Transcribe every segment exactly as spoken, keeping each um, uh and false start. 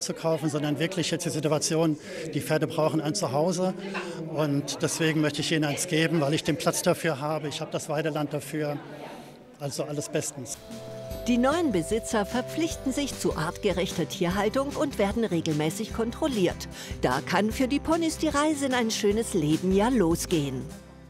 zu kaufen, sondern wirklich jetzt die Situation, die Pferde brauchen ein Zuhause und deswegen möchte ich ihnen eins geben, weil ich den Platz dafür habe, ich habe das Weideland dafür, also alles bestens. Die neuen Besitzer verpflichten sich zu artgerechter Tierhaltung und werden regelmäßig kontrolliert. Da kann für die Ponys die Reise in ein schönes Leben ja losgehen.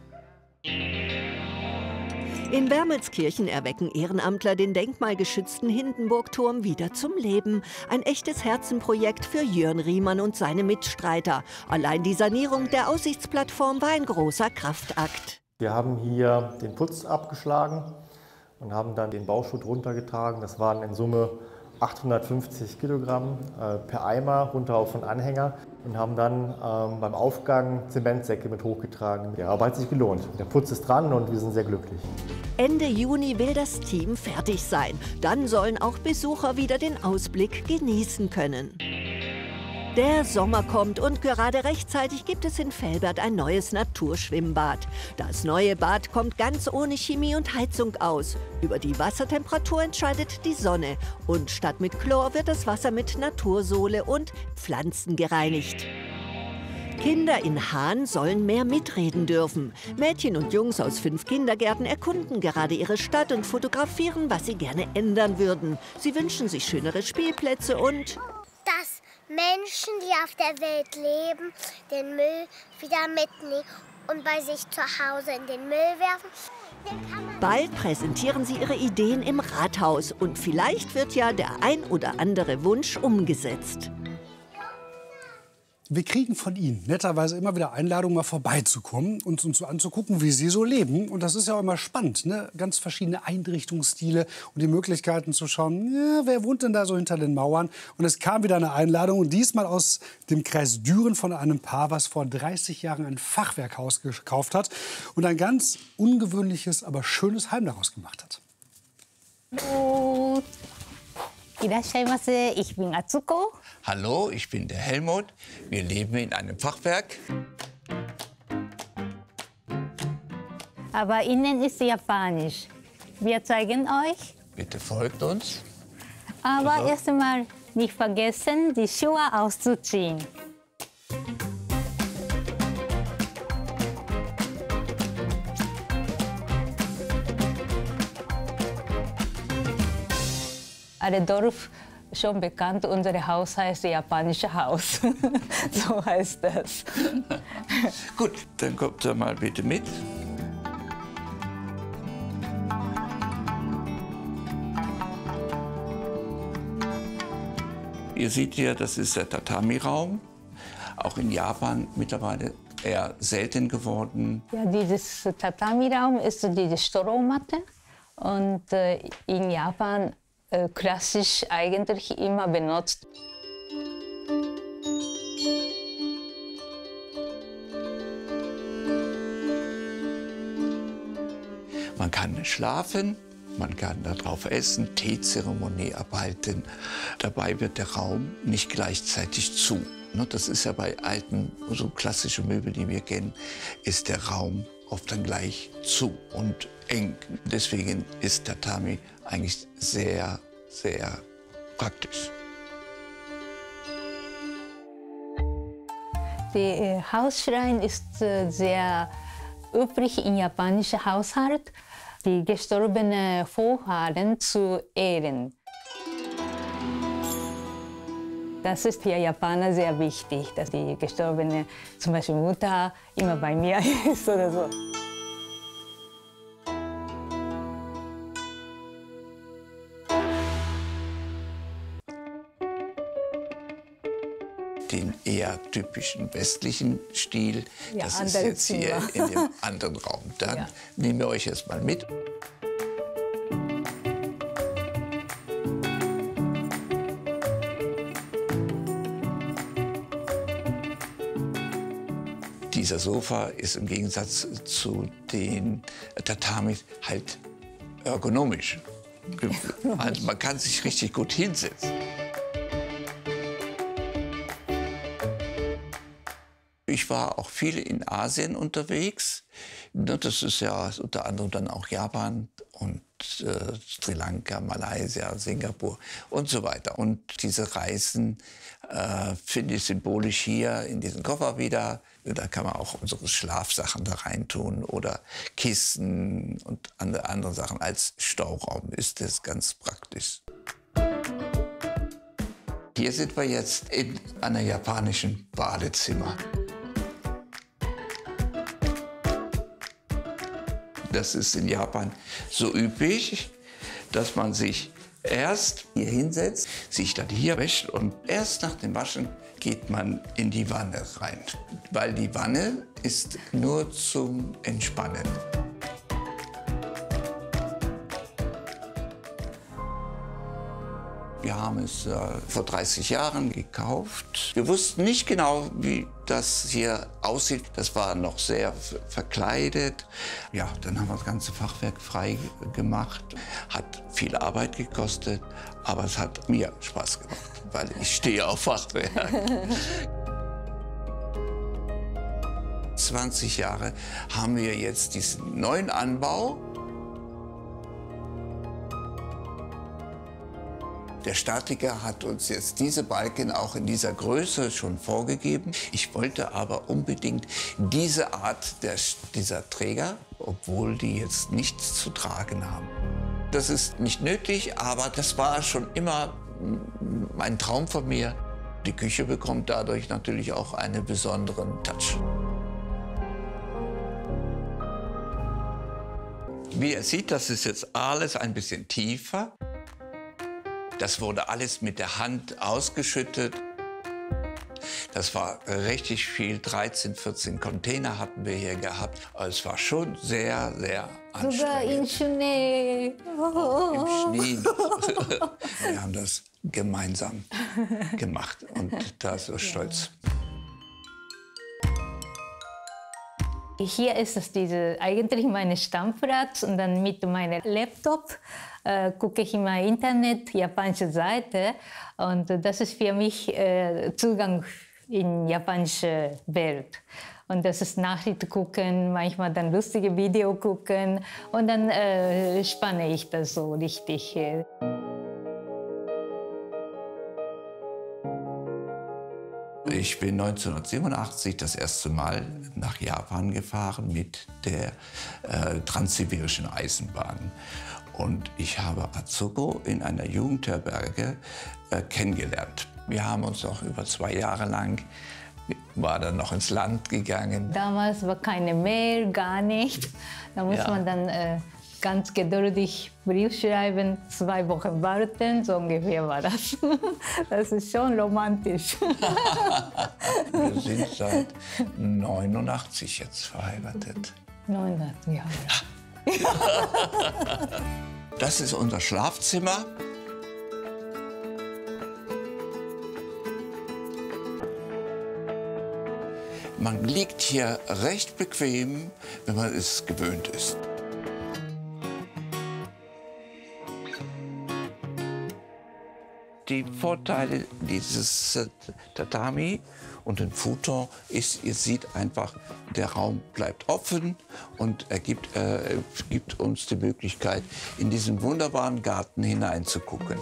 In Wermelskirchen erwecken Ehrenamtler den denkmalgeschützten Hindenburgturm wieder zum Leben. Ein echtes Herzenprojekt für Jörn Riemann und seine Mitstreiter. Allein die Sanierung der Aussichtsplattform war ein großer Kraftakt. Wir haben hier den Putz abgeschlagen und haben dann den Bauschutt runtergetragen. Das waren in Summe achthundertfünfzig Kilogramm äh, per Eimer runter auf den Anhänger und haben dann ähm, beim Aufgang Zementsäcke mit hochgetragen. Die Arbeit hat sich gelohnt. Der Putz ist dran und wir sind sehr glücklich. Ende Juni will das Team fertig sein. Dann sollen auch Besucher wieder den Ausblick genießen können. Der Sommer kommt und gerade rechtzeitig gibt es in Velbert ein neues Naturschwimmbad. Das neue Bad kommt ganz ohne Chemie und Heizung aus. Über die Wassertemperatur entscheidet die Sonne. Und statt mit Chlor wird das Wasser mit Natursohle und Pflanzen gereinigt. Kinder in Haan sollen mehr mitreden dürfen. Mädchen und Jungs aus fünf Kindergärten erkunden gerade ihre Stadt und fotografieren, was sie gerne ändern würden. Sie wünschen sich schönere Spielplätze und dass Menschen, die auf der Welt leben, den Müll wieder mitnehmen und bei sich zu Hause in den Müll werfen. Bald präsentieren sie ihre Ideen im Rathaus und vielleicht wird ja der ein oder andere Wunsch umgesetzt. Wir kriegen von Ihnen netterweise immer wieder Einladungen, mal vorbeizukommen und uns so anzugucken, wie Sie so leben. Und das ist ja auch immer spannend, ne? Ganz verschiedene Einrichtungsstile und die Möglichkeiten zu schauen, ja, wer wohnt denn da so hinter den Mauern? Und es kam wieder eine Einladung, und diesmal aus dem Kreis Düren von einem Paar, was vor dreißig Jahren ein Fachwerkhaus gekauft hat und ein ganz ungewöhnliches, aber schönes Heim daraus gemacht hat. Hallo. Ich bin Atsuko. Hallo, ich bin der Helmut. Wir leben in einem Fachwerk. Aber innen ist japanisch. Wir zeigen euch. Bitte folgt uns. Aber Also. erst einmal nicht vergessen, die Schuhe auszuziehen. Alle Dorf schon bekannt, unser Haus heißt Japanische Haus. So heißt das. Gut, dann kommt ihr mal bitte mit. Ihr seht hier, das ist der Tatami-Raum. Auch in Japan mittlerweile eher selten geworden. Ja, dieses Tatami-Raum ist diese Strohmatte. Und äh, in Japan äh, klassisch eigentlich immer benutzt. Man kann schlafen, man kann darauf essen, Teezeremonie abhalten. Dabei wird der Raum nicht gleichzeitig zu. Das ist ja bei alten, so klassischen Möbeln, die wir kennen, ist der Raum oft dann gleich zu und eng. Deswegen ist Tatami eigentlich sehr, sehr praktisch. Der äh, Hausschrein ist äh, sehr üblich im japanischen Haushalt, die gestorbenen Vorfahren zu ehren. Das ist für Japaner sehr wichtig, dass die gestorbene, zum Beispiel Mutter, immer bei mir ist oder so. Den eher typischen westlichen Stil, Ja, das ist andere jetzt hier Zimmer. in dem anderen Raum. Dann Ja. nehmen wir euch jetzt mal mit. Dieser Sofa ist im Gegensatz zu den Tatamis halt ergonomisch. Also man kann sich richtig gut hinsetzen. Ich war auch viel in Asien unterwegs. Das ist ja unter anderem dann auch Japan und äh, Sri Lanka, Malaysia, Singapur und so weiter. Und diese Reisen äh, finde ich symbolisch hier in diesen Koffer wieder. Da kann man auch unsere Schlafsachen da reintun oder Kissen und andere, andere Sachen. Als Stauraum ist das ganz praktisch. Hier sind wir jetzt in einem japanischen Badezimmer. Das ist in Japan so üblich, dass man sich erst hier hinsetzt, sich dann hier wäscht und erst nach dem Waschen geht man in die Wanne rein. Weil die Wanne ist nur zum Entspannen. Wir haben es äh, vor dreißig Jahren gekauft. Wir wussten nicht genau, wie das hier aussieht. Das war noch sehr verkleidet. Ja, dann haben wir das ganze Fachwerk frei gemacht. Hat viel Arbeit gekostet, aber es hat mir Spaß gemacht, weil ich stehe auf Fachwerk. zwanzig Jahre haben wir jetzt diesen neuen Anbau. Der Statiker hat uns jetzt diese Balken auch in dieser Größe schon vorgegeben. Ich wollte aber unbedingt diese Art der, dieser Träger, obwohl die jetzt nichts zu tragen haben. Das ist nicht nötig, aber das war schon immer ein Traum von mir. Die Küche bekommt dadurch natürlich auch einen besonderen Touch. Wie ihr seht, das ist jetzt alles ein bisschen tiefer. Das wurde alles mit der Hand ausgeschüttet. Das war richtig viel, dreizehn, vierzehn Container hatten wir hier gehabt. Also es war schon sehr, sehr anstrengend. Sogar im Schnee. Oh, im Schnee. Wir haben das gemeinsam gemacht und da so stolz. Hier ist es diese, eigentlich mein Stammplatz und dann mit meinem Laptop äh, gucke ich immer Internet, japanische Seite und das ist für mich äh, Zugang in japanische Welt. Und das ist Nachrichten gucken, manchmal dann lustige Video gucken und dann äh, spanne ich das so richtig. Ich bin neunzehnhundertsiebenundachtzig das erste Mal nach Japan gefahren mit der äh, Transsibirischen Eisenbahn. Und ich habe Atsuko in einer Jugendherberge äh, kennengelernt. Wir haben uns auch über zwei Jahre lang, war dann noch ins Land gegangen. Damals war keine Mail, gar nicht. Da muss ja. man dann äh, ganz geduldig Brief schreiben, zwei Wochen warten, so ungefähr war das. Das ist schon romantisch. Wir sind seit neunundachtzig jetzt verheiratet. neunundachtzig Jahre. Das ist unser Schlafzimmer. Man liegt hier recht bequem, wenn man es gewöhnt ist. Die Vorteile dieses Tatami und den Futon ist, ihr seht einfach, der Raum bleibt offen und er gibt, äh, gibt uns die Möglichkeit, in diesen wunderbaren Garten hineinzugucken.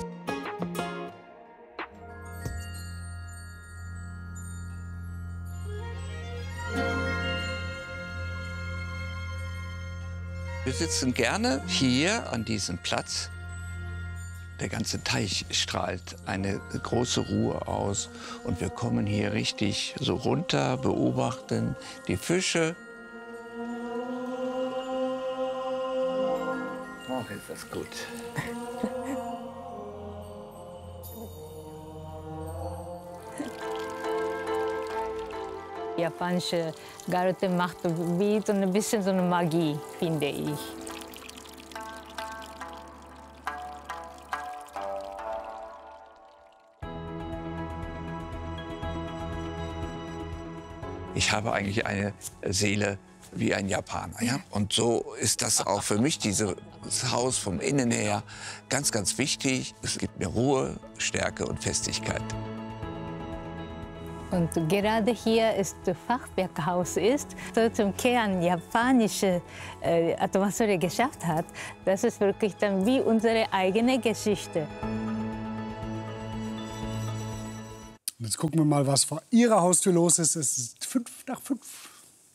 Wir sitzen gerne hier an diesem Platz. Der ganze Teich strahlt eine große Ruhe aus und wir kommen hier richtig so runter, beobachten die Fische. Oh, ist das gut. Japanische Garten macht wie so ein bisschen so eine Magie, finde ich. Ich habe eigentlich eine Seele wie ein Japaner. Ja? Und so ist das auch für mich, dieses Haus vom Innen her, ganz, ganz wichtig. Es gibt mir Ruhe, Stärke und Festigkeit. Und gerade hier ist das Fachwerkhaus ist, so zum Kern japanische äh, Atmosphäre geschafft hat. Das ist wirklich dann wie unsere eigene Geschichte. Und jetzt gucken wir mal, was vor Ihrer Haustür los ist. Es ist fünf nach fünf.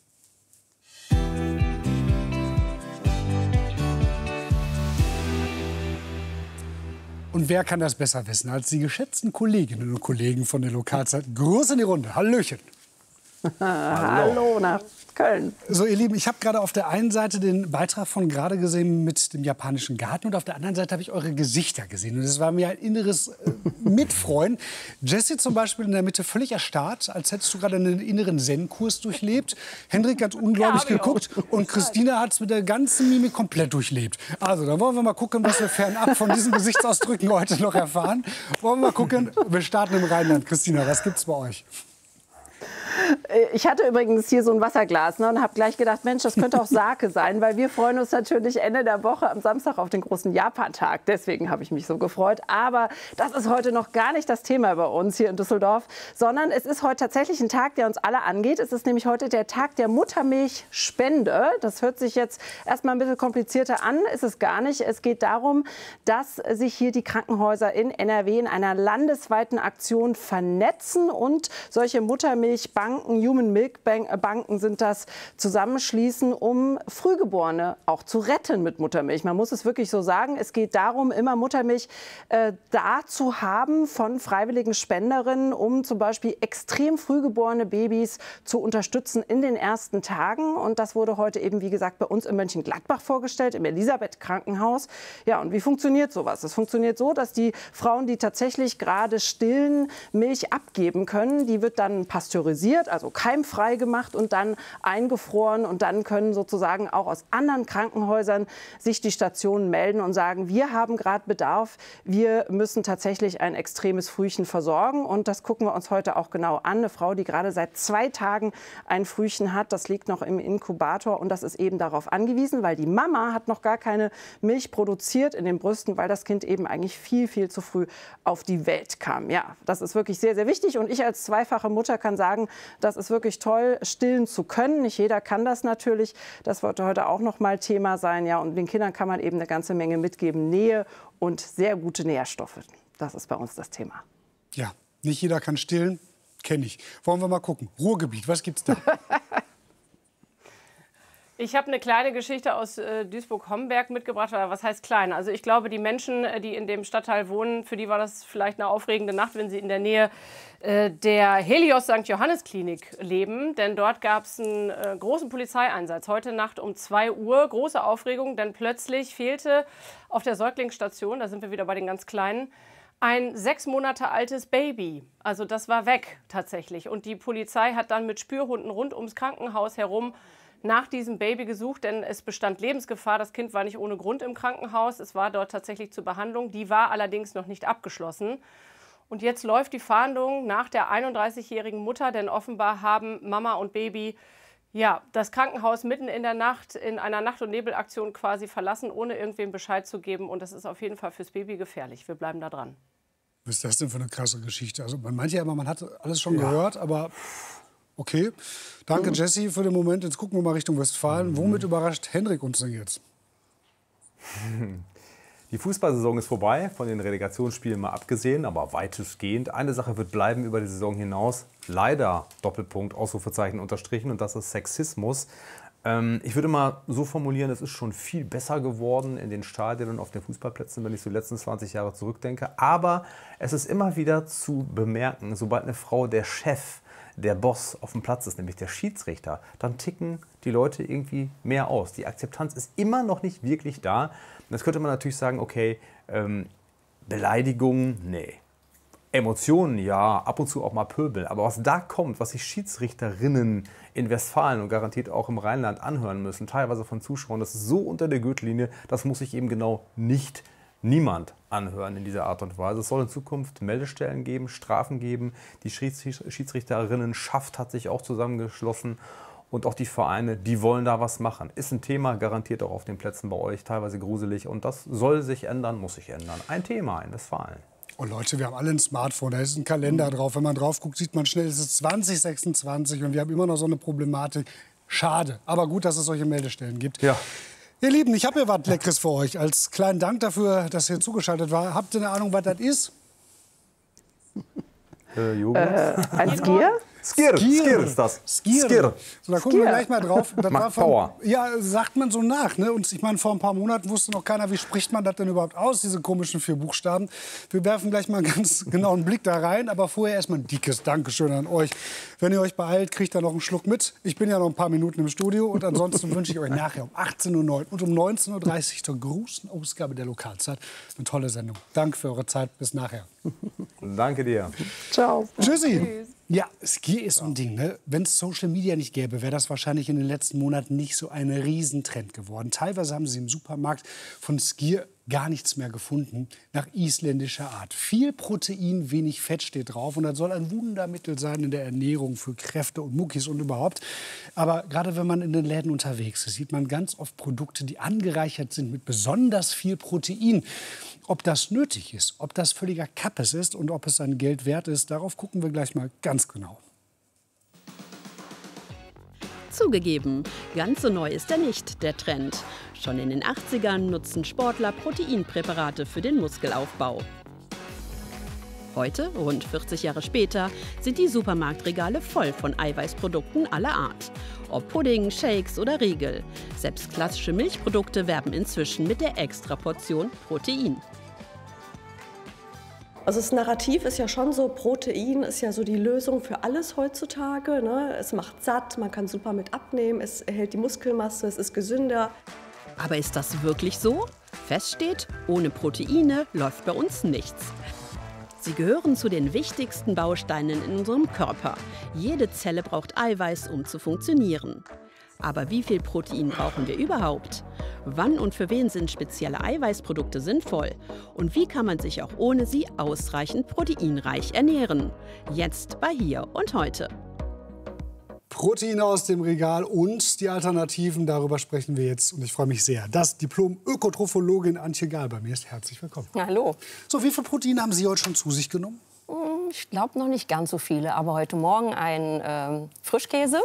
Und wer kann das besser wissen als die geschätzten Kolleginnen und Kollegen von der Lokalzeit? Gruß in die Runde. Hallöchen. Hallo nach Köln. So, ihr Lieben, ich habe gerade auf der einen Seite den Beitrag von gerade gesehen mit dem japanischen Garten und auf der anderen Seite habe ich eure Gesichter gesehen. Und es war mir ein inneres äh, Mitfreuen. Jessie zum Beispiel in der Mitte völlig erstarrt, als hättest du gerade einen inneren Zen-Kurs durchlebt. Hendrik hat unglaublich ja, geguckt und Christina hat es mit der ganzen Mimik komplett durchlebt. Also, dann wollen wir mal gucken, was wir fernab von diesen Gesichtsausdrücken heute noch erfahren. Wollen wir mal gucken, wir starten im Rheinland. Christina, was gibt's bei euch? Ich hatte übrigens hier so ein Wasserglas, ne, und habe gleich gedacht, Mensch, das könnte auch Sake sein, weil wir freuen uns natürlich Ende der Woche am Samstag auf den großen Japan-Tag. Deswegen habe ich mich so gefreut. Aber das ist heute noch gar nicht das Thema bei uns hier in Düsseldorf, sondern es ist heute tatsächlich ein Tag, der uns alle angeht. Es ist nämlich heute der Tag der Muttermilchspende. Das hört sich jetzt erstmal ein bisschen komplizierter an, ist es gar nicht. Es geht darum, dass sich hier die Krankenhäuser in N R W in einer landesweiten Aktion vernetzen und solche Muttermilchbanken, Human Milk Banken sind das, zusammenschließen, um Frühgeborene auch zu retten mit Muttermilch. Man muss es wirklich so sagen. Es geht darum, immer Muttermilch äh, da zu haben von freiwilligen Spenderinnen, um zum Beispiel extrem frühgeborene Babys zu unterstützen in den ersten Tagen. Und das wurde heute eben, wie gesagt, bei uns in Mönchengladbach vorgestellt, im Elisabeth-Krankenhaus. Ja, und wie funktioniert sowas? Es funktioniert so, dass die Frauen, die tatsächlich gerade stillen, Milch abgeben können, die wird dann pasteurisiert, also keimfrei gemacht und dann eingefroren. Und dann können sozusagen auch aus anderen Krankenhäusern sich die Stationen melden und sagen, wir haben gerade Bedarf, wir müssen tatsächlich ein extremes Frühchen versorgen. Und das gucken wir uns heute auch genau an. Eine Frau, die gerade seit zwei Tagen ein Frühchen hat, das liegt noch im Inkubator und das ist eben darauf angewiesen, weil die Mama hat noch gar keine Milch produziert in den Brüsten, weil das Kind eben eigentlich viel, viel zu früh auf die Welt kam. Ja, das ist wirklich sehr, sehr wichtig. Und ich als zweifache Mutter kann sagen, das ist wirklich toll, stillen zu können. Nicht jeder kann das natürlich. Das wird heute auch noch mal Thema sein. Ja, und den Kindern kann man eben eine ganze Menge mitgeben. Nähe und sehr gute Nährstoffe. Das ist bei uns das Thema. Ja, nicht jeder kann stillen. Kenne ich. Wollen wir mal gucken. Ruhrgebiet, was gibt's da? Ich habe eine kleine Geschichte aus äh, Duisburg-Homberg mitgebracht. Oder was heißt klein? Also ich glaube, die Menschen, die in dem Stadtteil wohnen, für die war das vielleicht eine aufregende Nacht, wenn sie in der Nähe äh, der Helios Sankt Johannes Klinik leben. Denn dort gab es einen äh, großen Polizeieinsatz. Heute Nacht um zwei Uhr. Große Aufregung, denn plötzlich fehlte auf der Säuglingsstation, da sind wir wieder bei den ganz Kleinen, ein sechs Monate altes Baby. Also das war weg tatsächlich. Und die Polizei hat dann mit Spürhunden rund ums Krankenhaus herum nach diesem Baby gesucht, denn es bestand Lebensgefahr. Das Kind war nicht ohne Grund im Krankenhaus. Es war dort tatsächlich zur Behandlung. Die war allerdings noch nicht abgeschlossen. Und jetzt läuft die Fahndung nach der einunddreißigjährigen Mutter, denn offenbar haben Mama und Baby ja, das Krankenhaus mitten in der Nacht in einer Nacht- und Nebelaktion quasi verlassen, ohne irgendwem Bescheid zu geben. Und das ist auf jeden Fall fürs Baby gefährlich. Wir bleiben da dran. Was ist das denn für eine krasse Geschichte? Also man meint ja immer, man hat alles schon ja. gehört, aber okay. Danke, mhm. Jessie, für den Moment. Jetzt gucken wir mal Richtung Westfalen. Mhm. Womit überrascht Hendrik uns denn jetzt? Die Fußballsaison ist vorbei, von den Relegationsspielen mal abgesehen, aber weitestgehend. Eine Sache wird bleiben über die Saison hinaus. Leider, Doppelpunkt, Ausrufezeichen unterstrichen, und das ist Sexismus. Ähm, ich würde mal so formulieren, es ist schon viel besser geworden in den Stadien und auf den Fußballplätzen, wenn ich so die letzten zwanzig Jahre zurückdenke. Aber es ist immer wieder zu bemerken, sobald eine Frau der Chef, der Boss auf dem Platz ist, nämlich der Schiedsrichter, dann ticken die Leute irgendwie mehr aus. Die Akzeptanz ist immer noch nicht wirklich da. Jetzt könnte man natürlich sagen, okay, ähm, Beleidigungen, nee. Emotionen, ja, ab und zu auch mal Pöbel. Aber was da kommt, was sich Schiedsrichterinnen in Westfalen und garantiert auch im Rheinland anhören müssen, teilweise von Zuschauern, das ist so unter der Gürtellinie, das muss sich eben genau nicht niemand anhören in dieser Art und Weise. Es soll in Zukunft Meldestellen geben, Strafen geben. Die Schiedsrichterinnen-Schaft hat sich auch zusammengeschlossen. Und auch die Vereine, die wollen da was machen. Ist ein Thema, garantiert auch auf den Plätzen bei euch, teilweise gruselig. Und das soll sich ändern, muss sich ändern. Ein Thema in Westfalen. Oh Leute, wir haben alle ein Smartphone, da ist ein Kalender drauf. Wenn man drauf guckt, sieht man schnell, es ist zwanzig sechsundzwanzig und wir haben immer noch so eine Problematik. Schade, aber gut, dass es solche Meldestellen gibt. Ja. Ihr Lieben, ich habe hier was Leckeres für euch. Als kleinen Dank dafür, dass ihr zugeschaltet war. Habt ihr eine Ahnung, was das ist? Äh, Joghurt? Äh, ein Skier? Skier, Skier ist das. Skier. Skier. So, da gucken wir Skier. gleich mal drauf. Das Macht war von, Power. Ja, sagt man so nach. Ne? Und ich meine, vor ein paar Monaten wusste noch keiner, wie spricht man das denn überhaupt aus, diese komischen vier Buchstaben. Wir werfen gleich mal einen ganz genauen Blick da rein. Aber vorher erstmal ein dickes Dankeschön an euch. Wenn ihr euch beeilt, kriegt ihr noch einen Schluck mit. Ich bin ja noch ein paar Minuten im Studio. Und ansonsten wünsche ich euch nachher um achtzehn Uhr neun und um neunzehn Uhr dreißig zur großen Ausgabe der Lokalzeit eine tolle Sendung. Danke für eure Zeit. Bis nachher. Danke dir. Ciao. Tschüssi. Ja, Skier ist so ein Ding. Ne? Wenn es Social Media nicht gäbe, wäre das wahrscheinlich in den letzten Monaten nicht so ein Riesentrend geworden. Teilweise haben sie im Supermarkt von Skier gar nichts mehr gefunden, nach isländischer Art. Viel Protein, wenig Fett steht drauf und das soll ein Wundermittel sein in der Ernährung für Kräfte und Muckis und überhaupt. Aber gerade wenn man in den Läden unterwegs ist, sieht man ganz oft Produkte, die angereichert sind mit besonders viel Protein. Ob das nötig ist, ob das völliger Kappes ist und ob es sein Geld wert ist, darauf gucken wir gleich mal ganz genau. Zugegeben, ganz so neu ist er nicht, der Trend. Schon in den achtzigern nutzen Sportler Proteinpräparate für den Muskelaufbau. Heute, rund vierzig Jahre später, sind die Supermarktregale voll von Eiweißprodukten aller Art. Ob Pudding, Shakes oder Riegel. Selbst klassische Milchprodukte werben inzwischen mit der Extraportion Protein. Also das Narrativ ist ja schon so, Protein ist ja so die Lösung für alles heutzutage. Ne? Es macht satt, man kann super mit abnehmen, es erhält die Muskelmasse, es ist gesünder. Aber ist das wirklich so? Fest steht, ohne Proteine läuft bei uns nichts. Sie gehören zu den wichtigsten Bausteinen in unserem Körper. Jede Zelle braucht Eiweiß, um zu funktionieren. Aber wie viel Protein brauchen wir überhaupt? Wann und für wen sind spezielle Eiweißprodukte sinnvoll? Und wie kann man sich auch ohne sie ausreichend proteinreich ernähren? Jetzt bei Hier und Heute. Proteine aus dem Regal und die Alternativen, darüber sprechen wir jetzt. Und ich freue mich sehr, dass Diplom-Ökotrophologin Antje Gahl bei mir ist. Herzlich willkommen. Hallo. So, wie viel Protein haben Sie heute schon zu sich genommen? Ich glaube noch nicht ganz so viele, aber heute Morgen ein ähm, Frischkäse.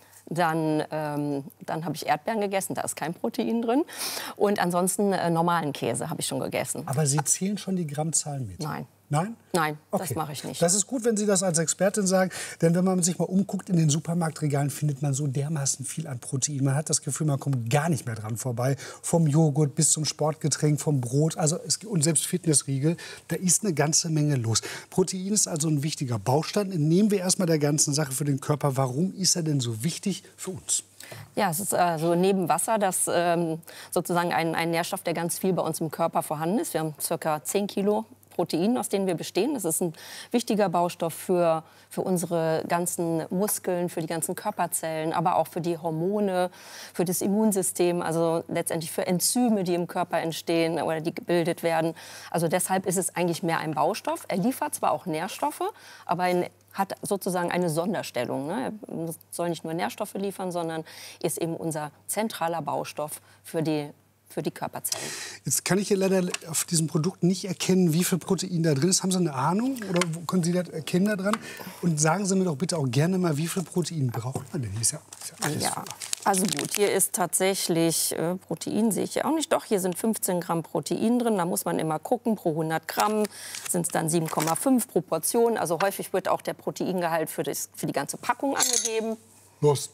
Dann, ähm, dann habe ich Erdbeeren gegessen, da ist kein Protein drin. Und ansonsten äh, normalen Käse habe ich schon gegessen. Aber Sie zählen schon die Grammzahlen mit? Nein. Nein? Nein, Okay. das mache ich nicht. Das ist gut, wenn Sie das als Expertin sagen. Denn wenn man sich mal umguckt in den Supermarktregalen, findet man so dermaßen viel an Protein. Man hat das Gefühl, man kommt gar nicht mehr dran vorbei. Vom Joghurt bis zum Sportgetränk, vom Brot also es, und selbst Fitnessriegel. Da ist eine ganze Menge los. Protein ist also ein wichtiger Baustein. Nehmen wir erstmal der ganzen Sache für den Körper. Warum ist er denn so wichtig für uns? Ja, es ist also neben Wasser das ähm, sozusagen ein, ein Nährstoff, der ganz viel bei uns im Körper vorhanden ist. Wir haben ca. zehn Kilo Protein, aus denen wir bestehen. Das ist ein wichtiger Baustoff für, für unsere ganzen Muskeln, für die ganzen Körperzellen, aber auch für die Hormone, für das Immunsystem, also letztendlich für Enzyme, die im Körper entstehen oder die gebildet werden. Also deshalb ist es eigentlich mehr ein Baustoff. Er liefert zwar auch Nährstoffe, aber er hat sozusagen eine Sonderstellung. Ne? Er soll nicht nur Nährstoffe liefern, sondern ist eben unser zentraler Baustoff für die für die Körperzellen. Jetzt kann ich hier leider auf diesem Produkt nicht erkennen, wie viel Protein da drin ist. Haben Sie eine Ahnung oder können Sie das erkennen da dran? Und sagen Sie mir doch bitte auch gerne mal, wie viel Protein braucht man denn? Hier ist ja, ist ja alles Ja, voller. also gut, hier ist tatsächlich äh, Protein, sehe ich ja auch nicht. Doch, hier sind fünfzehn Gramm Protein drin. Da muss man immer gucken, pro hundert Gramm sind es dann sieben Komma fünf pro Portion. Also häufig wird auch der Proteingehalt für, das, für die ganze Packung angegeben. Los,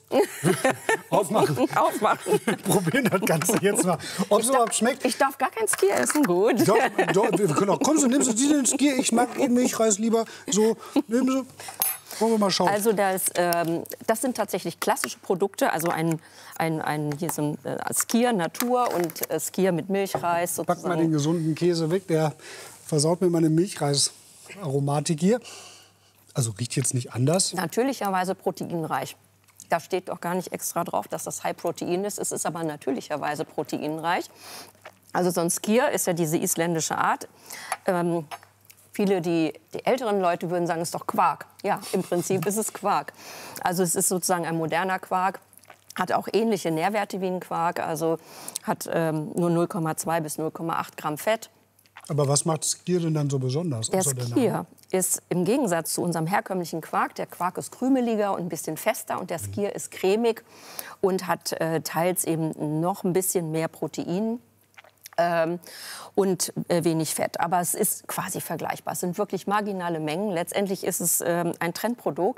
aufmachen. Aufmachen. Probieren das Ganze jetzt mal, ob es überhaupt schmeckt. Ich darf gar kein Skier essen, gut. Doch, doch, wir können auch, kommen Sie, nehmen Sie den Skier, ich mag eben Milchreis lieber. So, nehmen Sie. Wollen wir mal schauen. Also das, ähm, das sind tatsächlich klassische Produkte, also ein, ein, ein, hier so ein äh, Skier Natur und äh, Skier mit Milchreis. Pack mal den gesunden Käse weg, der versaut mir meine Milchreisaromatik hier. Also riecht jetzt nicht anders. Natürlicherweise proteinreich. Da steht auch gar nicht extra drauf, dass das High Protein ist. Es ist aber natürlicherweise proteinreich. Also so ein Skier ist ja diese isländische Art. Ähm, viele, die, die älteren Leute würden sagen, es ist doch Quark. Ja, im Prinzip ist es Quark. Also es ist sozusagen ein moderner Quark. Hat auch ähnliche Nährwerte wie ein Quark. Also hat ähm, nur null Komma zwei bis null Komma acht Gramm Fett. Aber was macht Skier denn dann so besonders? Der Skier ist im Gegensatz zu unserem herkömmlichen Quark, der Quark ist krümeliger und ein bisschen fester und der Skier ist cremig und hat äh, teils eben noch ein bisschen mehr Protein. Ähm, und äh, wenig Fett. Aber es ist quasi vergleichbar. Es sind wirklich marginale Mengen. Letztendlich ist es ähm, ein Trendprodukt.